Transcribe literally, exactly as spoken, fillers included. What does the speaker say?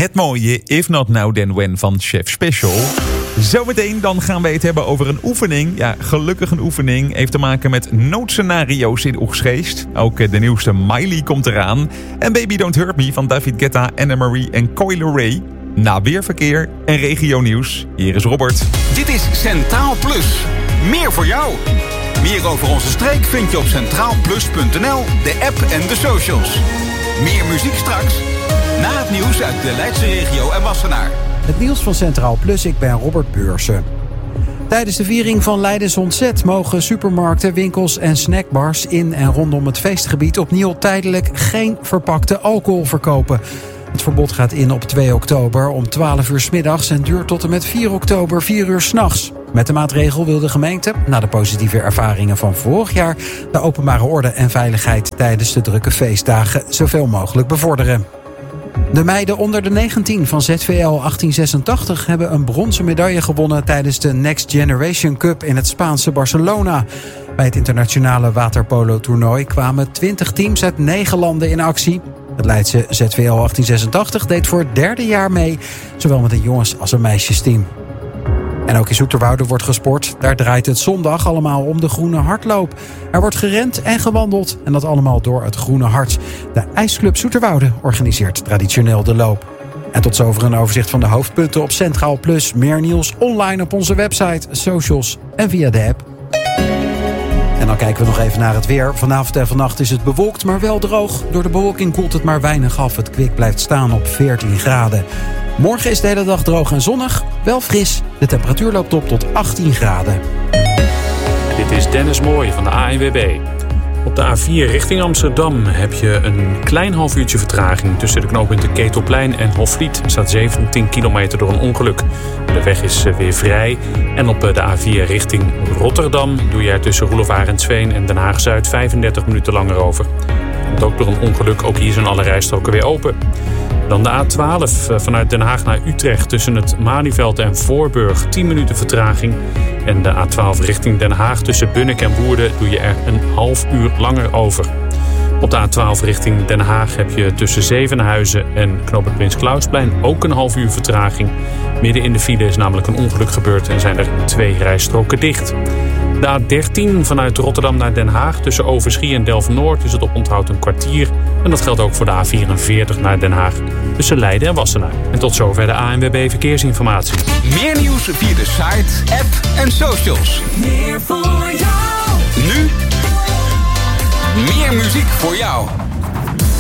het mooie If Not Now Then When van Chef Special. Zometeen dan gaan we het hebben over een oefening. Ja, gelukkig een oefening. Heeft te maken met noodscenario's in Oegstgeest. Ook de nieuwste Miley komt eraan. En Baby Don't Hurt Me van David Guetta, Anna Marie en Coi Leray. Na weerverkeer en regionieuws, hier is Robert. Dit is Centraal Plus. Meer voor jou. Meer over onze streek vind je op centraal plus punt n l, de app en de socials. Meer muziek straks, na het nieuws uit de Leidse regio en Wassenaar. Het nieuws van Centraal Plus, ik ben Robert Beursen. Tijdens de viering van Leidens Ontzet mogen supermarkten, winkels en snackbars in en rondom het feestgebied opnieuw tijdelijk geen verpakte alcohol verkopen. Het verbod gaat in op twee oktober om twaalf uur 's middags en duurt tot en met vier oktober vier uur 's nachts. Met de maatregel wil de gemeente, na de positieve ervaringen van vorig jaar, de openbare orde en veiligheid tijdens de drukke feestdagen zoveel mogelijk bevorderen. De meiden onder de negentien van Z V L achttien zesentachtig hebben een bronzen medaille gewonnen tijdens de Next Generation Cup in het Spaanse Barcelona. Bij het internationale waterpolo-toernooi kwamen twintig teams uit negen landen in actie. Het Leidse Z V L achttien zesentachtig deed voor het derde jaar mee, zowel met een jongens- als een meisjesteam. En ook in Zoeterwoude wordt gesport. Daar draait het zondag allemaal om de Groene Hardloop. Er wordt gerend en gewandeld en dat allemaal door het Groene Hart. De IJsclub Zoeterwoude organiseert traditioneel de loop. En tot zover een overzicht van de hoofdpunten op Centraal Plus. Meer nieuws online op onze website, socials en via de app. En dan kijken we nog even naar het weer. Vanavond en vannacht is het bewolkt, maar wel droog. Door de bewolking koelt het maar weinig af. Het kwik blijft staan op veertien graden. Morgen is de hele dag droog en zonnig. Wel fris. De temperatuur loopt op tot achttien graden. Dit is Dennis Mooij van de A N W B. Op de A vier richting Amsterdam heb je een klein half uurtje vertraging. Tussen de knooppunten Ketelplein en Hofvliet staat zeventien kilometer door een ongeluk. De weg is weer vrij. En op de A vier richting Rotterdam doe je er tussen Roelof Arendsveen en Den Haag-Zuid vijfendertig minuten langer over. Komt ook door een ongeluk, ook hier zijn alle rijstroken weer open. Dan de A twaalf vanuit Den Haag naar Utrecht tussen het Malieveld en Voorburg tien minuten vertraging. En de A twaalf richting Den Haag tussen Bunnik en Woerden doe je er een half uur langer over. Op de A twaalf richting Den Haag heb je tussen Zevenhuizen en knooppunt Prins Clausplein ook een half uur vertraging. Midden in de file is namelijk een ongeluk gebeurd en zijn er twee rijstroken dicht. De A dertien vanuit Rotterdam naar Den Haag tussen Overschie en Delft-Noord is het op onthoud een kwartier. En dat geldt ook voor de A vierenveertig naar Den Haag tussen Leiden en Wassenaar. En tot zover de A N W B Verkeersinformatie. Meer nieuws via de site, app en socials. Meer voor jou. Nu meer muziek voor jou.